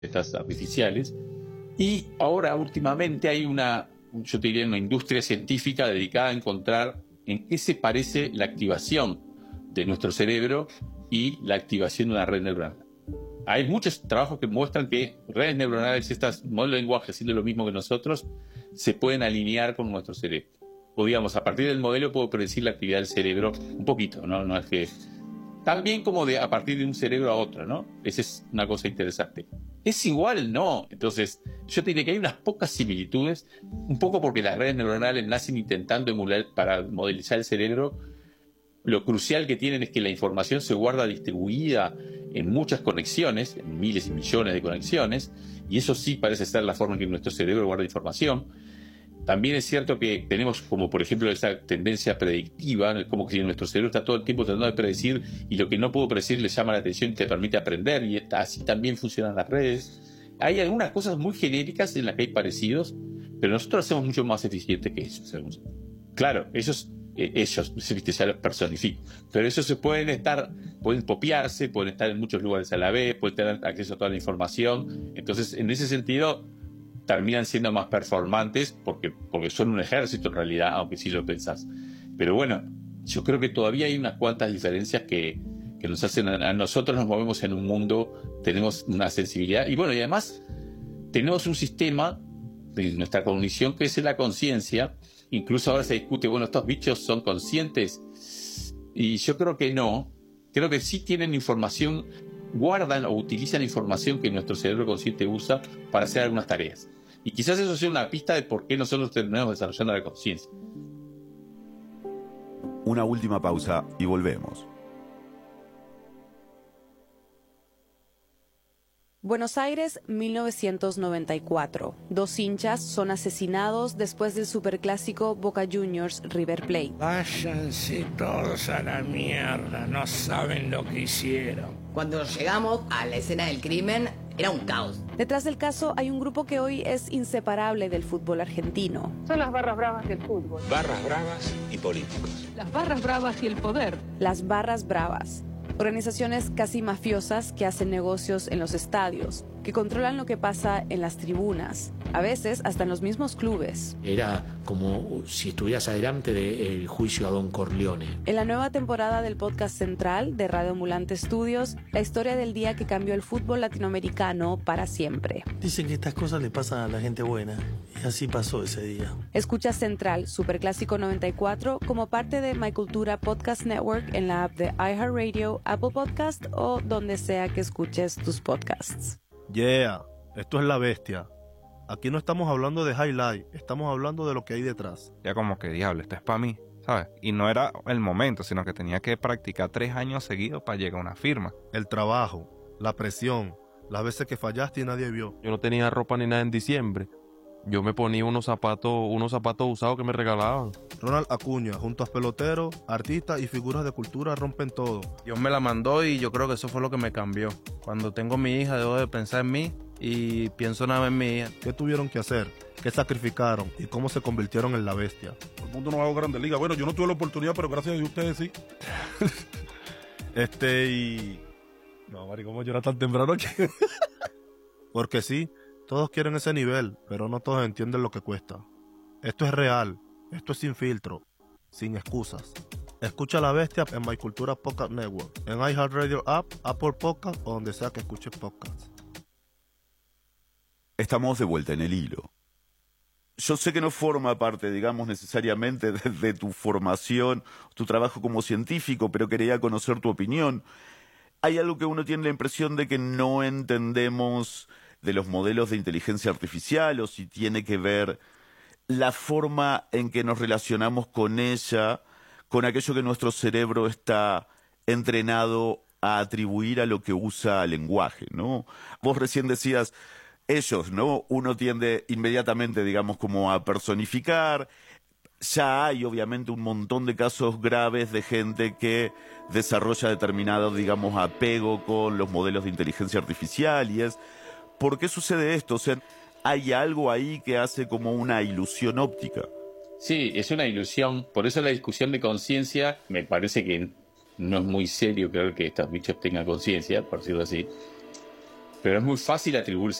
estas artificiales. Y ahora, últimamente, hay yo te diría, una industria científica dedicada a encontrar en qué se parece la activación de nuestro cerebro y la activación de una red neuronal. Hay muchos trabajos que muestran que redes neuronales, estos modelos de lenguaje haciendo lo mismo que nosotros, se pueden alinear con nuestro cerebro. O digamos, a partir del modelo puedo predecir la actividad del cerebro un poquito, ¿no? No es que... También como a partir de un cerebro a otro, ¿no? Esa es una cosa interesante. ¿Es igual? No. Entonces, yo te diría que hay unas pocas similitudes, un poco porque las redes neuronales nacen intentando emular para modelizar el cerebro. Lo crucial que tienen es que la información se guarda distribuida en muchas conexiones, en miles y millones de conexiones, y eso sí parece ser la forma en que nuestro cerebro guarda información. También es cierto que tenemos como, por ejemplo, esa tendencia predictiva, como que nuestro cerebro está todo el tiempo tratando de predecir y lo que no puedo predecir le llama la atención y te permite aprender, y así también funcionan las redes. Hay algunas cosas muy genéricas en las que hay parecidos, pero nosotros hacemos mucho más eficiente que ellos. Claro, ellos, ya los personifico, pero ellos pueden copiarse, pueden estar en muchos lugares a la vez, pueden tener acceso a toda la información. Entonces, en ese sentido, terminan siendo más performantes porque son un ejército en realidad, aunque sí lo pensás. Pero bueno, yo creo que todavía hay unas cuantas diferencias que nos hacen a nosotros. Nos movemos en un mundo, tenemos una sensibilidad y bueno, y además tenemos un sistema de nuestra cognición que es la conciencia. Incluso ahora se discute, bueno, ¿estos bichos son conscientes? Y yo creo que no. Creo que sí tienen información, guardan o utilizan información que nuestro cerebro consciente usa para hacer algunas tareas. Y quizás eso sea una pista de por qué nosotros terminamos desarrollando la conciencia. Una última pausa y volvemos. Buenos Aires, 1994. Dos hinchas son asesinados después del superclásico Boca Juniors River Plate. Váyanse todos a la mierda, no saben lo que hicieron. Cuando llegamos a la escena del crimen, era un caos. Detrás del caso hay un grupo que hoy es inseparable del fútbol argentino. Son las barras bravas del fútbol. Barras bravas y políticos. Las barras bravas y el poder. Las barras bravas. Organizaciones casi mafiosas que hacen negocios en los estadios, que controlan lo que pasa en las tribunas, a veces hasta en los mismos clubes. Era como si estuvieras adelante del juicio a Don Corleone. En la nueva temporada del podcast central de Radio Ambulante Estudios, la historia del día que cambió el fútbol latinoamericano para siempre. Dicen que estas cosas le pasan a la gente buena, y así pasó ese día. Escucha Central, Superclásico 94, como parte de My Cultura Podcast Network en la app de iHeartRadio, Apple Podcast o donde sea que escuches tus podcasts. Yeah, esto es La Bestia. Aquí no estamos hablando de highlight, estamos hablando de lo que hay detrás. Ya como que diablo, esto es para mí, ¿sabes? Y no era el momento, sino que tenía que practicar 3 años seguidos para llegar a una firma. El trabajo, la presión, las veces que fallaste y nadie vio. Yo no tenía ropa ni nada en diciembre. Yo me ponía unos zapatos usados que me regalaban. Ronald Acuña, junto a peloteros, artistas y figuras de cultura rompen todo. Dios me la mandó y yo creo que eso fue lo que me cambió. Cuando tengo mi hija, debo de pensar en mí y pienso nada más en mi hija. ¿Qué tuvieron que hacer? ¿Qué sacrificaron? ¿Y cómo se convirtieron en la bestia? Todo el mundo no va a Grandes Ligas. Bueno, yo no tuve la oportunidad, pero gracias a Dios ustedes sí. No, Mari, ¿cómo llora tan temprano aquí? Porque sí. Todos quieren ese nivel, pero no todos entienden lo que cuesta. Esto es real, esto es sin filtro, sin excusas. Escucha La Bestia en My Cultura Podcast Network, en iHeartRadio App, Apple Podcast o donde sea que escuches podcasts. Estamos de vuelta en el hilo. Yo sé que no forma parte, digamos, necesariamente de tu formación, tu trabajo como científico, pero quería conocer tu opinión. Hay algo que uno tiene la impresión de que no entendemos de los modelos de inteligencia artificial, o si tiene que ver la forma en que nos relacionamos con ella, con aquello que nuestro cerebro está entrenado a atribuir a lo que usa el lenguaje, ¿no? Vos recién decías, ellos, ¿no? Uno tiende inmediatamente, digamos, como a personificar. Ya hay, obviamente, un montón de casos graves de gente que desarrolla determinado, digamos, apego con los modelos de inteligencia artificial y es... ¿Por qué sucede esto? O sea, ¿hay algo ahí que hace como una ilusión óptica? Sí, es una ilusión. Por eso la discusión de conciencia me parece que no es muy serio creer que estos bichos tengan conciencia, por decirlo así. Pero es muy fácil atribuirse